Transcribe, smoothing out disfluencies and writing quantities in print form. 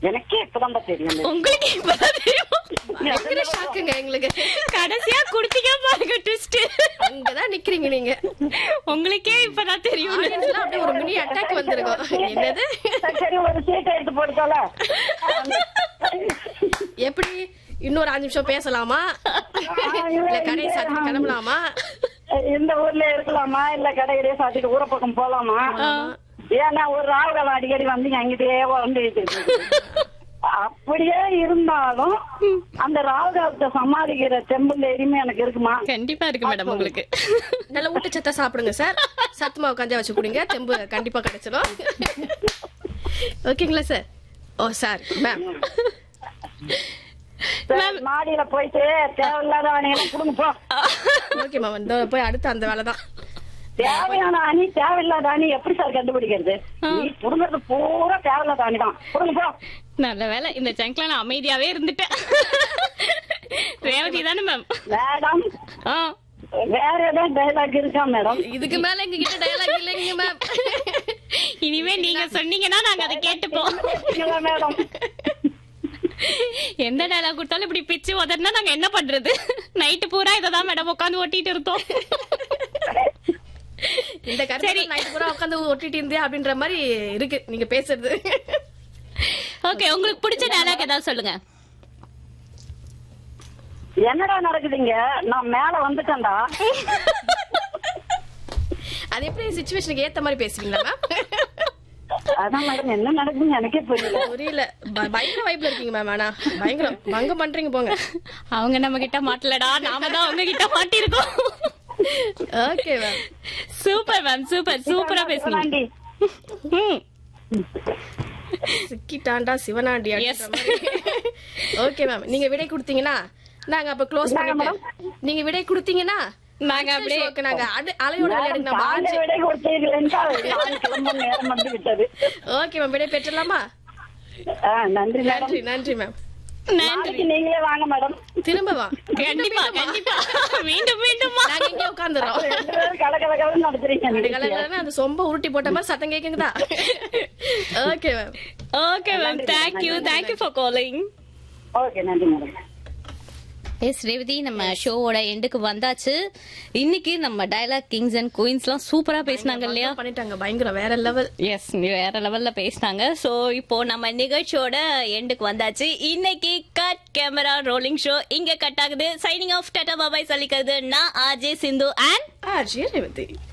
எனக்கே இப்பதான் தெரியும். உங்களுக்கு இப்பதான் தெரியும்? ஷாக்குங்க எங்களுக்கு. கடைசியா குடுத்தீங்க பாருங்க ட்விஸ்ட். அங்கதான் நிக்கிறீங்க நீங்க. உங்களுக்கே இப்பதான் தெரியும். அப்படியே ஒரு மினி அட்டாக் வந்திருக்கும். என்னது? சரி ஒரு சீட்டை எடுத்து போட்டுக்கோல. எப்படி இன்னொரு 5 நிமிஷம் பேசலாமா, இல்ல கடையை சாத்திட்டு கிளம்பலாமா, இந்த ஊர்ல இருக்கலாமா, இல்ல கடையிலேயே சாத்திட்டு ஊர பக்கம் போலாமா? ஏன்னா ஒரு ராவுகாலம் அடிக்கடி வந்து அங்கிட்டே வந்து அப்படியே இருந்தாலும் அந்த ராவுகாலத்தை சமாளிக்கிற தெம்புல எரிமை எனக்கு இருக்குமா? கண்டிப்பா இருக்கு மேடம். உங்களுக்கு நல்ல ஊட்டச்சத்தா சாப்பிடுங்க சார். சத்து மாவு கஞ்சா வச்சு குடிங்க, தெம்பு கண்டிப்பா கிடைச்சிடும். ஓகேங்களா சார்? ஓ சார் மேம். மாடியில போயிட்டு தேவையில்லாத அணிகளை குடுங்க போ. ஓகே மேம், இந்த போய் அடுத்து அந்த வேலைதான். தேவையான அணி தேவையில்லாத அணி எப்படி சார் கண்டுபிடிக்கிறது? நீ புடுங்கிறது பூரா தேவையில்லாத அணி தான். குடுங்க போ. நல்ல வேலை இந்த சங்க்ல நான் அமைதியாவே இருந்துட்டேன். ரேவதி தானே மேம்? மேடம் வேற ஏதாவது டைலாக் இருக்கா மேடம்? இதுக்கு மேல எங்க கிட்ட டயலாக் இல்லைங்க மேம். இனிமே நீங்க சொன்னீங்கன்னா நாங்க அதை கேட்டுப்போம். மேடம் எந்த டயலாக் கொடுத்தாலும் இப்படி பிச்சு உதறினா நாங்க என்ன பண்றது? நைட்டு பூரா இததான் மேடம் உட்காந்து ஒட்டிட்டு இருந்தோம். இந்த கருத்து நைட்டு பூரா உட்காந்து ஒட்டிட்டு இருந்தே அப்படின்ற மாதிரி இருக்கு நீங்க பேசுறது. ஓகே, உங்களுக்கு பிடிச்ச டயலாக் ஏதாவது சொல்லுங்க. என்னடா நடக்குதுங்க? நான் மேல வந்துட்டேன்டா. அது எப்படி சிச்சுவேஷனுக்கு ஏத்த மாதிரி பேசுவீங்களா மேம்? அதான் மேடம் என்ன நடக்குதுன்னு எனக்கே புரியல. பயங்கர வைப்ல இருக்கீங்க மேம். ஆனா பயங்கரம் பங்கம் பண்றீங்க போங்க. அவங்க நம்ம கிட்ட மாட்டலடா, நாம தான் அவங்க கிட்ட மாட்டிருக்கோம். Okay ma'am. Super ma'am, super சூப்பரா பேசுனீங்க. சிக்கிட்டாண்டா சிவனாண்டி. ஓகே மேம், நீங்க விடை கொடுத்தீங்கன்னா நாங்க அப்ப க்ளோஸ் பண்ணிட்டோம். நீங்க விடை கொடுத்தீங்கன்னா நாங்க அப்படியே நாங்க அலையோட விளையாடுங்க. ஓகே மேம், விடை பெற்றலாமா? நன்றி நன்றி நன்றி மேம். நன்றி. நீங்களே வாங்க மேடம். திரும்ப வா. கண்டிப்பா கண்டிப்பா. மீண்டும் மீண்டும் நாங்க இங்கே உட்கார்ந்துறோம். கலகலகலன்னு நடத்துறீங்க. கலகலன்னு அந்த சொம்ப உருட்டி போட்ட மாதிரி சத்தம் கேக்குங்கதா? Okay ma'am. Okay ma'am, thank you for calling. Okay நன்றி மேடம். எஸ் ரேவதி, நம்ம ஷோவோட எண்டுக்கு வந்தாச்சு. இன்னைக்கு நம்ம டயலாக் கிங்ஸ் அண்ட் குயின்ஸ் எல்லாம் சூப்பரா பேசினாங்க இல்லையா? பண்ணிட்டாங்க, பயங்கர வேற லெவல். எஸ், வேற லெவல்ல பேசினாங்க. சோ இப்போ நம்ம நிகழ்ச்சியோட எண்டுக்கு வந்தாச்சு. இன்னைக்கு கட் கேமரா ரோலிங் ஷோ இங்க கட் ஆகுது. சைனிங் ஆஃப், டாடா பாய் சொல்லிக்கிறது நான் RJ Sindhu and RJ Revathi.